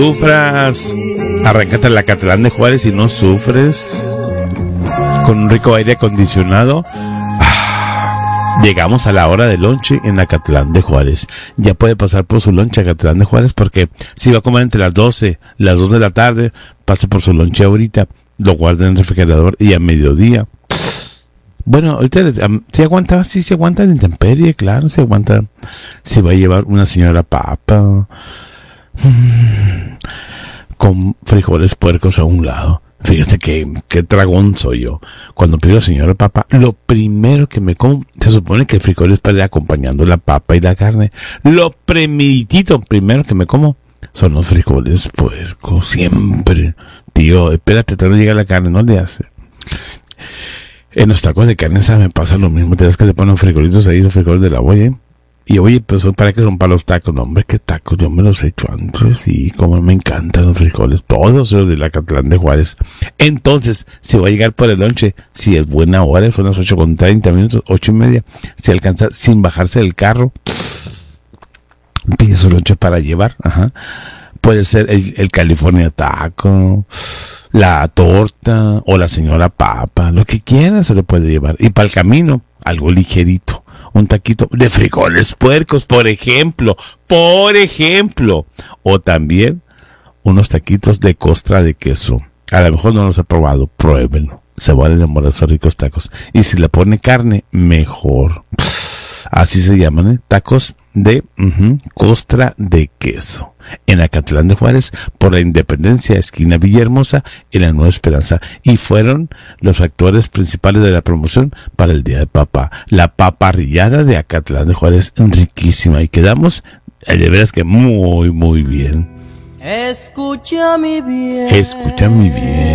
sufras. Arráncate a la Acatlán de Juárez y no sufres. Con un rico aire acondicionado. Llegamos a la hora de lonche en Acatlán de Juárez. Ya puede pasar por su lonche a Acatlán de Juárez, porque si va a comer entre las 12, las 2 de la tarde, pase por su lonche ahorita, lo guarda en el refrigerador y a mediodía. Bueno, ahorita se aguanta, sí se aguanta la intemperie, claro, se aguanta. Si va a llevar una señora papa con frijoles puercos a un lado. Fíjate qué dragón soy yo. Cuando pido a señora papa, lo primero que me como, se supone que el frijol es para ir acompañando la papa y la carne. Lo primero que me como son los frijoles puercos, siempre. Tío, espérate, todavía no llega la carne, no le hace. En los tacos de carne, ¿sabes? Me pasa lo mismo. Te das que le ponen frijolitos ahí, los frijoles de la olla, ¿eh? Y oye, pues ¿para qué son para los tacos? No, hombre, qué tacos, yo me los he hecho antes y como me encantan los frijoles, todos los de la Acatlán de Juárez. Entonces, si va a llegar por el lonche, si es buena hora, son las 8:30, 8:30, si alcanza sin bajarse del carro, pide su lonche para llevar, ajá. Puede ser el California Taco, la torta o la señora papa, lo que quiera se lo puede llevar. Y para el camino, algo ligerito. Un taquito de frijoles puercos, por ejemplo. O también unos taquitos de costra de queso. A lo mejor no los ha probado, pruébenlo. Se van a enamorar esos ricos tacos. Y si le pone carne, mejor. Así se llaman, ¿eh? Tacos de costra de queso. En Acatlán de Juárez, por la Independencia, esquina Villahermosa, en la Nueva Esperanza. Y fueron los actores principales de la promoción para el Día de Papá. La paparrillada de Acatlán de Juárez, riquísima. Y quedamos, de veras que muy, muy bien. Escucha mi bien. Escucha muy bien.